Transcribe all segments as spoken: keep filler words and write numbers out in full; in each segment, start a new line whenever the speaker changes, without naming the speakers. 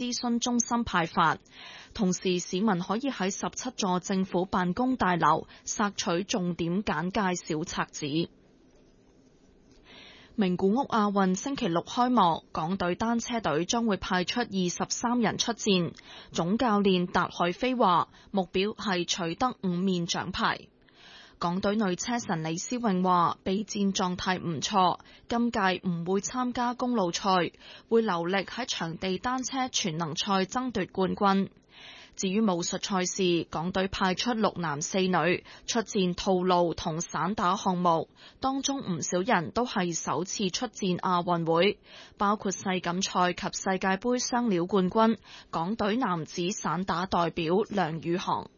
諮詢中心派發。同時，市民可以喺十七座政府辦公大樓索取重點簡介小冊子。名古屋亞運星期六開幕，港隊單車隊將會派出二十三人出戰。總教練達海飛話，目標係取得五面獎牌。港隊女車神李思穎話，備戰狀態唔錯，今屆唔會參加公路賽，會留力喺場地單車全能賽爭奪冠軍。至於武術賽事，港隊派出六男四女出戰套路同散打項目，當中唔少人都係首次出戰亞運會，包括世錦賽及世界盃雙料冠軍港隊男子散打代表梁宇航。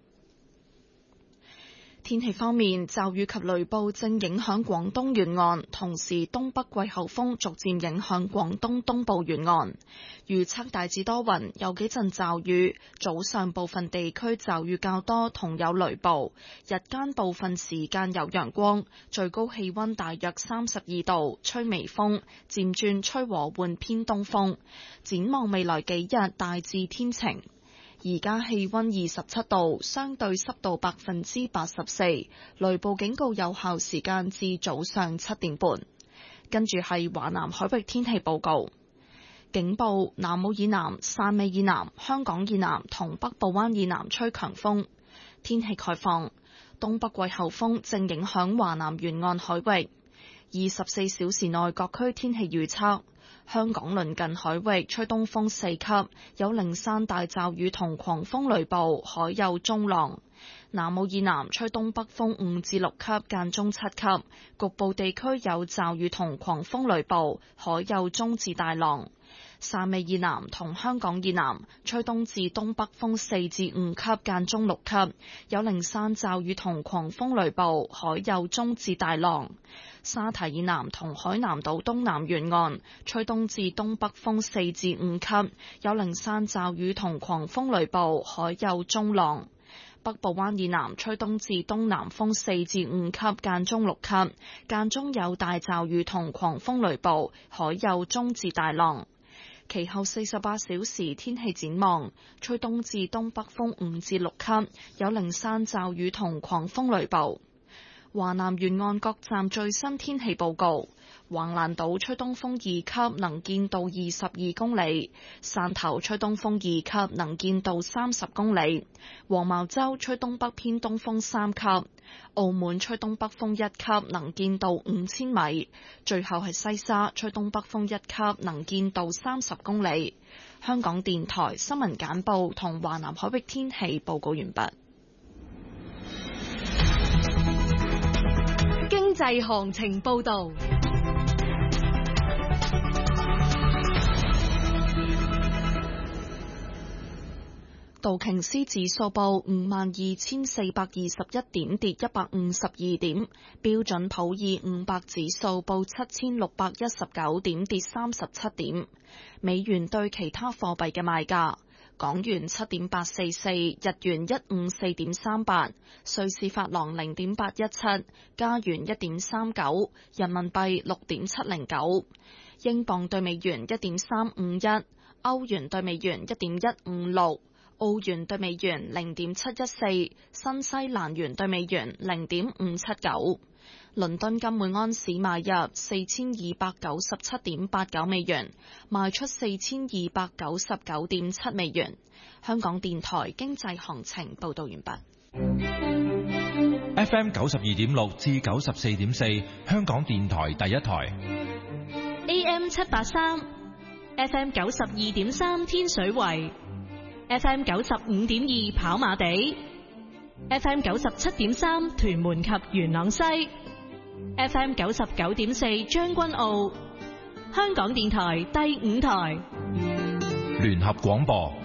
天氣方面，驟雨及雷暴正影響廣東沿岸，同時東北季候風逐漸影響廣東東部沿岸。預測大致多雲，有幾陣驟雨，早上部分地區驟雨較多，同有雷暴。日間部分時間有陽光，最高氣溫大約三十二度，吹微風，漸轉吹和緩偏東風。展望未來幾日，大致天晴。而家氣溫二十七度，相對濕度百分之八十四，雷暴警告有效時間至早上七點半。跟住係華南海域天氣報告，警報：南澳以南、汕尾以南、香港以南同北部灣以南吹強風。天氣概況：東北季候風正影響華南沿岸海域。二十四小時內各區天氣預測。香港鄰近海域吹東風四級，有零散大驟雨同狂風雷暴，海有中浪。南澳以南吹東北風五至六級，間中七級，局部地區有驟雨同狂風雷暴，海有中至大浪。汕尾以南同香港以南吹東至東北風四至五級，間中六級，有零散驟雨同狂風雷暴，海有中至大浪。沙堤以南同海南島東南沿岸吹東至東北風四至五級，有零散驟雨同狂風雷暴，海有中浪。北部灣以南吹東至東南風四至五級，間中六級，間中有大驟雨同狂風雷暴，海有中至大浪。其後四十八小時天氣展望，吹東至東北風五至六級，有零散驟雨同狂風雷暴。華南沿岸各站最新天氣報告：橫瀾島吹東風二級，能見度二十二公里；汕頭吹東風二級，能見度三十公里；黃茅洲吹東北偏東風三級；澳門吹東北風一級，能見度五千米；最後係西沙吹東北風一級，能見度三十公里。香港電台新聞簡報同華南海域天氣報告完畢。
經濟行情報道。
道瓊斯指數報五萬二千四百二十一點，跌一百五十二點。標準普爾五百指數報七千六百一十九點，跌三十七點。美元對其他貨幣嘅賣價：港元七點八四四，日元一五四點三八，瑞士法郎零點八一七，加元一點三九，人民幣六點七零九，英鎊對美元一點三五一，歐元對美元一點一五六。澳元對美元零點七一四，新西蘭元對美元零點五七九。倫敦金每安士買入四千二百九十七點八九美元，賣出四千二百九十九點七美元。香港電台經濟行情報道完畢。
F M 九十二點六至九十四點四，香港電台第一台。
A M 七八三 ，F M 九十二點三天水圍。F M 九十五點二跑馬地 ，F M 九十七點三屯門及元朗西 ，F M 九十九點四將軍澳，香港電台第五台
聯合廣播。